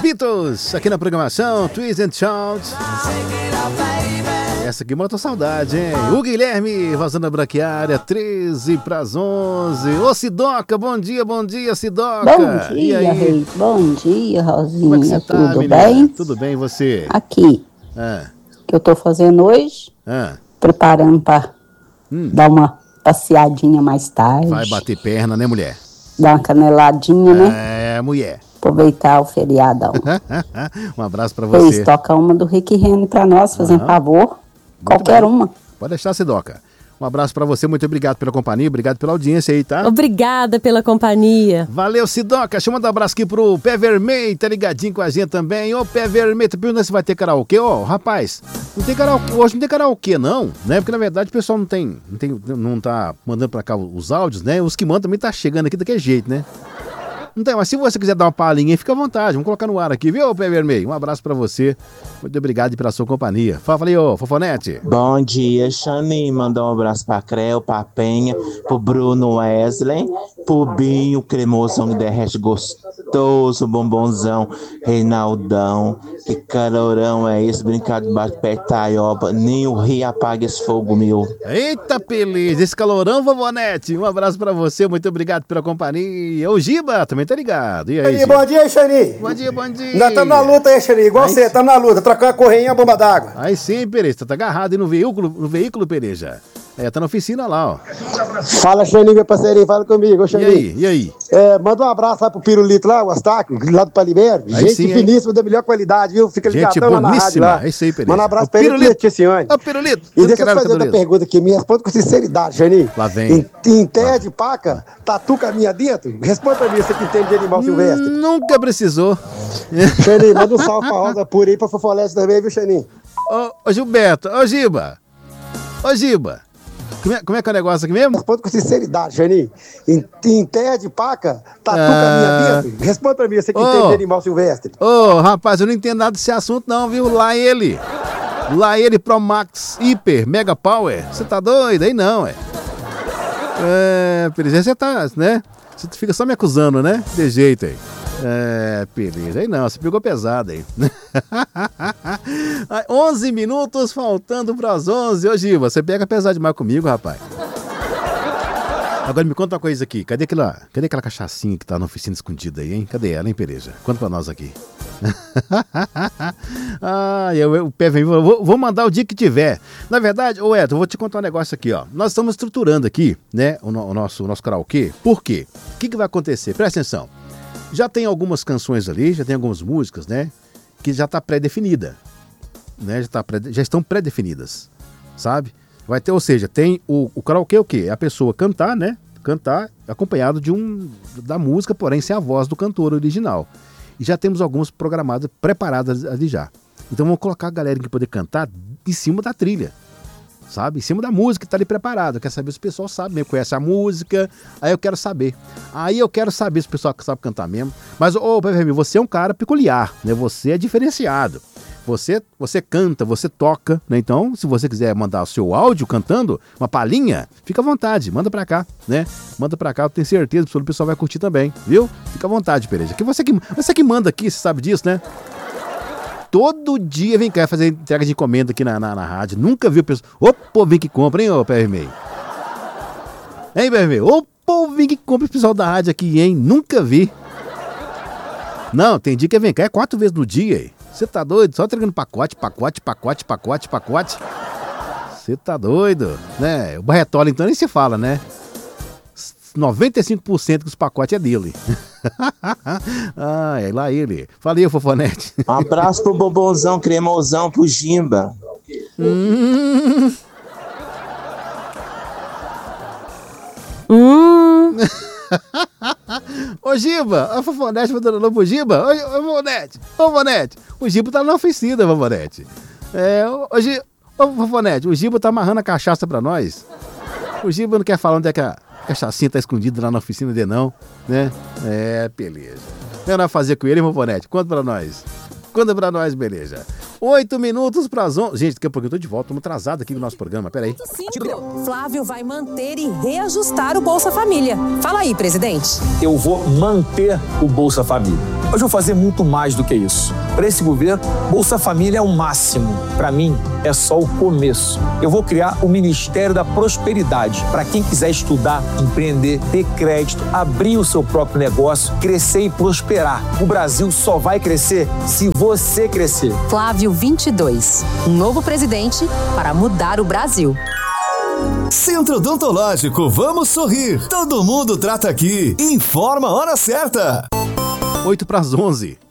Beatles, aqui na programação, Twist and Shout. Essa aqui matou saudade, hein? O Guilherme, vazando a braquiária, 13 para as 11. Ô, Sidoca, bom dia, Sidoca. Bom dia, Rei. Bom dia, Rosinha. Como é que você tá, tudo menina? bem? Tudo bem, e você? Aqui, que eu tô fazendo hoje, preparando para dar uma passeadinha mais tarde. Vai bater perna, né, mulher? Dar uma caneladinha, né? É, mulher. Aproveitar o feriadão. Um abraço pra você. Eles tocam uma do Rick Renner pra nós, fazendo favor. Qualquer uma. Pode deixar, Sidoca. Um abraço pra você, muito obrigado pela companhia, obrigado pela audiência aí, tá? Obrigada pela companhia. Valeu, Sidoca. Deixa eu mandar um abraço aqui pro Pé Vermelho, tá ligadinho com a gente também. Ô, Pé Vermelho, tá perguntando se vai ter karaokê? Ô, rapaz, não tem karaokê, hoje não tem karaokê não, né? Porque na verdade o pessoal não tá mandando pra cá os áudios, né? Os que mandam também tá chegando aqui daquele jeito, né? Não tem, mas se você quiser dar uma palhinha aí, fica à vontade. Vamos colocar no ar aqui, viu, Pé Vermelho? Um abraço pra você. Muito obrigado pela sua companhia. Fala aí, ô, Fofonete. Bom dia, Xani. Mandar um abraço pra Creu, pra Penha, pro Bruno Wesley, pro Binho, cremosão que derrete gostoso, bombonzão, Reinaldão. Que calorão é esse? Brincar debaixo de pé de taioba. Nem o rio apaga esse fogo, meu. Eita, beleza. Esse calorão, Fofonete. Um abraço pra você. Muito obrigado pela companhia. O Giba também tá ligado. E aí, bom dia, Xani. Bom dia, bom dia. Nós estamos na luta aí, Xani. Igual aí, você, estamos na luta. Trocar a correinha e a bomba d'água. Aí sim, Pereja. Tá agarrado aí no veículo, Pereja. É, tá na oficina lá, ó. Fala, Xani, meu parceirinho. Fala comigo, Xani. E aí? Manda um abraço lá pro Pirulito lá, o Astáquio, lá do Palimero. Gente sim, finíssima, da melhor qualidade, viu? Fica ligadão lá na rádio lá. É isso aí, Pereja. Manda um abraço pra ele, Leticiane. Ô, Pirulito. E deixa eu fazer outra pergunta aqui. Me responde com sinceridade, Xani. Lá vem. Em terra de paca, tatu caminha dentro? Responde pra mim, você que entende de animal silvestre. Nunca precisou. Xani, manda um salve pra Rosa Pura aí, pra Fofolete também, viu, Xani? Ô, Gilberto. Ô, Giba. Como é que é o negócio aqui mesmo? Responde com sinceridade, Xani. Em terra de paca, tatu caminha dentro? Responde pra mim, você que entende de animal silvestre. Ô, rapaz, eu não entendo nada desse assunto não, viu? Lá ele Pro Max Hyper Mega Power. Você tá doido? Aí não, Pereja, você tá, né? Você fica só me acusando, né? De jeito aí. Beleza. Aí não, você pegou pesado aí. 11 minutos faltando para as 11. Ô, Giba, você pega pesado demais comigo, rapaz. Agora me conta uma coisa aqui. Cadê aquela cachaçinha que tá na oficina escondida aí, hein? Cadê ela, hein, Pereja? Conta pra nós aqui. O pé vem. Vou mandar o dia que tiver. Na verdade, ô Edson, eu vou te contar um negócio aqui, ó. Nós estamos estruturando aqui, né, o nosso karaokê. Por quê? O que vai acontecer? Presta atenção. Já tem algumas canções ali, já tem algumas músicas, né? Que já tá pré-definida, né? Já estão pré-definidas, sabe? Vai ter, ou seja, tem o karaokê o quê? É a pessoa cantar, né? Cantar acompanhado da música, porém sem a voz do cantor original. E já temos algumas programadas, preparadas ali já. Então vamos colocar a galera que poder cantar em cima da trilha, sabe? Em cima da música que tá ali preparada. Quer saber se o pessoal sabe mesmo, conhece a música. Aí eu quero saber se o pessoal sabe cantar mesmo. Mas, você é um cara peculiar, né? Você é diferenciado. Você canta, você toca, né? Então, se você quiser mandar o seu áudio cantando, uma palhinha, fica à vontade, manda pra cá, né? Manda pra cá, eu tenho certeza que o pessoal vai curtir também, viu? Fica à vontade, Pereja. Que você que manda aqui, você sabe disso, né? Todo dia vem cá fazer entrega de encomenda aqui na rádio. Nunca viu o pessoal. Ô, povo vem que compra, hein, ô Pé Vermelho? Hein, Pé Vermelho? Ô, povo vem que compra o pessoal da rádio aqui, hein? Nunca vi. Não, tem dia que vem cá, é 4 vezes no dia, hein? Você tá doido? Só entregando pacote. Você tá doido, né? O Barretola, então, nem se fala, né? 95% dos pacotes é dele. É lá ele. Falei, Fofonete. Um abraço pro bombonzão, cremosão, pro Gimba. Ô, Giba, a Fofonete mandando pro Giba. Ô, Fofonete, o Giba tá na oficina, Fofonete. Ô, Fofonete, o Giba tá amarrando a cachaça pra nós. O Giba não quer falar onde é que a cachaçinha tá escondida lá na oficina dele, não, né? Beleza. O que nós fazer com ele, Fofonete? Conta pra nós, beleza. 8 minutos para as 11. Gente, daqui a pouco eu tô de volta. Estamos atrasados aqui no nosso programa. Peraí. Flávio vai manter e reajustar o Bolsa Família. Fala aí, presidente. Eu vou manter o Bolsa Família. Mas eu vou fazer muito mais do que isso. Para esse governo, Bolsa Família é o máximo. Para mim, é só o começo. Eu vou criar o Ministério da Prosperidade para quem quiser estudar, empreender, ter crédito, abrir o seu próprio negócio, crescer e prosperar. O Brasil só vai crescer se você crescer. Flávio 22, um novo presidente para mudar o Brasil. Centro Odontológico, vamos sorrir. Todo mundo trata aqui. Informa a hora certa. 8 para as 11.